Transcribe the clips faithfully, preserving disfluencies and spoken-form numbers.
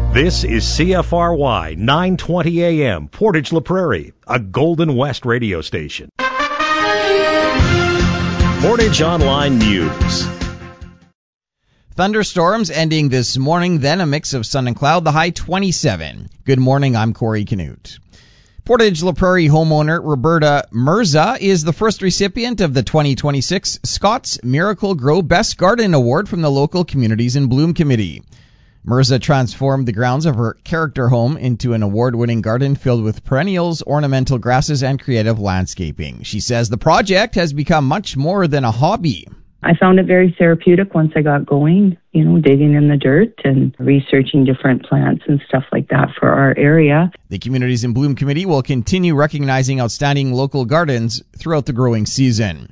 This is C F R Y nine twenty A M, Portage La Prairie, a Golden West radio station. Portage Online News. Thunderstorms ending this morning, then a mix of sun and cloud, the high twenty-seven. Good morning, I'm Corey Canute. Portage La Prairie homeowner Roberta Mirza is the first recipient of the twenty twenty-six Scott's Miracle Grow Best Garden Award from the local Communities in Bloom Committee. Mirza transformed the grounds of her character home into an award-winning garden filled with perennials, ornamental grasses, and creative landscaping. She says the project has become much more than a hobby. I found it very therapeutic once I got going, you know, digging in the dirt and researching different plants and stuff like that for our area. The Communities in Bloom Committee will continue recognizing outstanding local gardens throughout the growing season.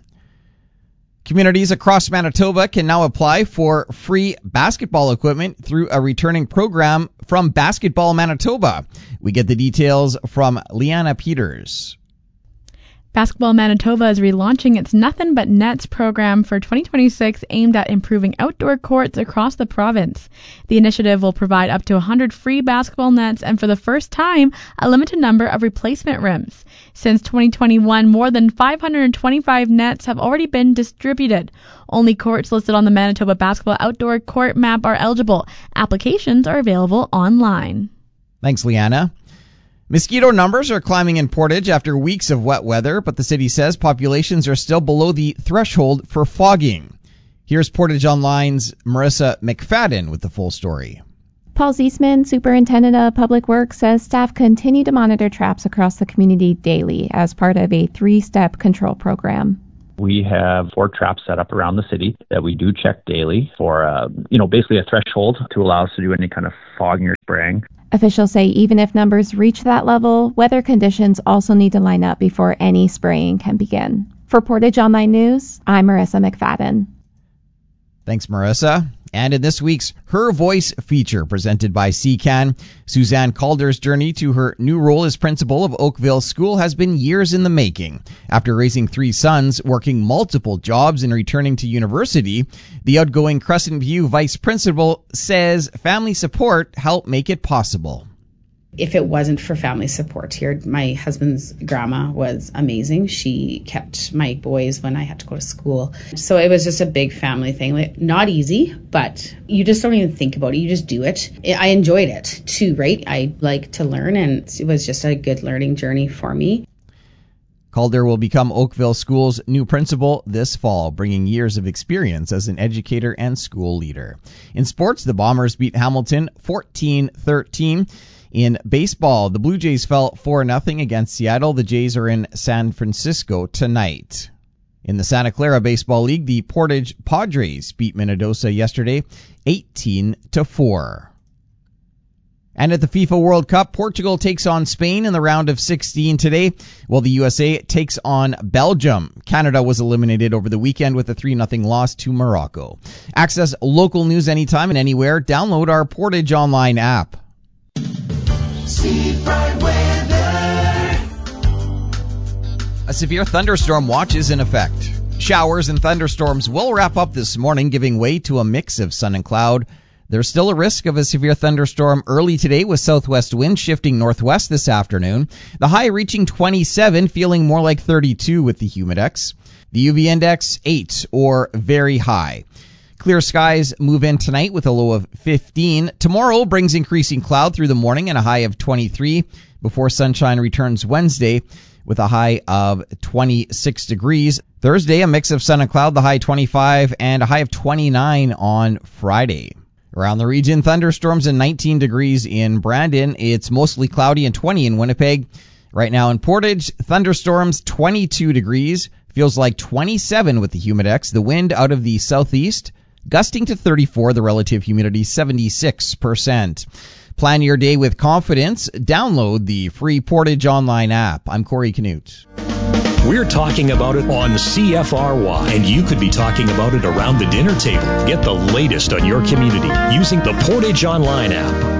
Communities across Manitoba can now apply for free basketball equipment through a returning program from Basketball Manitoba. We get the details from Liana Peters. Basketball Manitoba is relaunching its Nothing But Nets program for twenty twenty-six aimed at improving outdoor courts across the province. The initiative will provide up to one hundred free basketball nets and for the first time, a limited number of replacement rims. Since twenty twenty-one, more than five hundred twenty-five nets have already been distributed. Only courts listed on the Manitoba Basketball Outdoor Court Map are eligible. Applications are available online. Thanks, Liana. Mosquito numbers are climbing in Portage after weeks of wet weather, but the city says populations are still below the threshold for fogging. Here's Portage Online's Marissa McFadden with the full story. Paul Ziesman, Superintendent of Public Works, says staff continue to monitor traps across the community daily as part of a three-step control program. We have four traps set up around the city that we do check daily for, uh, you know, basically a threshold to allow us to do any kind of fogging or spraying. Officials say even if numbers reach that level, weather conditions also need to line up before any spraying can begin. For Portage Online News, I'm Marissa McFadden. Thanks, Marissa. And in this week's Her Voice feature presented by C C A N, Suzanne Calder's journey to her new role as principal of Oakville School has been years in the making. After raising three sons, working multiple jobs, and returning to university, the outgoing Crescent View vice principal says family support helped make it possible. If it wasn't for family support here, my husband's grandma was amazing. She kept my boys when I had to go to school. So it was just a big family thing. Like, not easy, but you just don't even think about it. You just do it. I enjoyed it too, right? I like to learn, and it was just a good learning journey for me. Calder will become Oakville School's new principal this fall, bringing years of experience as an educator and school leader. In sports, the Bombers beat Hamilton fourteen thirteen. In baseball, the Blue Jays fell four nothing against Seattle. The Jays are in San Francisco tonight. In the Santa Clara Baseball League, the Portage Padres beat Minnedosa yesterday eighteen to four. And at the FIFA World Cup, Portugal takes on Spain in the round of sixteen today, while the U S A takes on Belgium. Canada was eliminated over the weekend with a three nothing loss to Morocco. Access local news anytime and anywhere. Download our Portage Online app. A severe thunderstorm watch is in effect. Showers and thunderstorms will wrap up this morning, giving way to a mix of sun and cloud. There's still a risk of a severe thunderstorm early today with southwest winds shifting northwest this afternoon. The high reaching twenty-seven, feeling more like thirty-two with the humidex. The U V index, eight or very high. Clear skies move in tonight with a low of fifteen. Tomorrow brings increasing cloud through the morning and a high of twenty-three before sunshine returns Wednesday with a high of twenty-six degrees. Thursday, a mix of sun and cloud, the high twenty-five and a high of twenty-nine on Friday. Around the region, thunderstorms and nineteen degrees in Brandon. It's mostly cloudy and twenty in Winnipeg. Right now in Portage, thunderstorms, twenty-two degrees. Feels like twenty-seven with the humidex. The wind out of the southeast, gusting to thirty-four, the relative humidity seventy-six percent. Plan your day with confidence. Download the free Portage Online app. I'm Corey Canute. We're talking about it on C F R Y, and you could be talking about it around the dinner table. Get the latest on your community using the Portage Online app.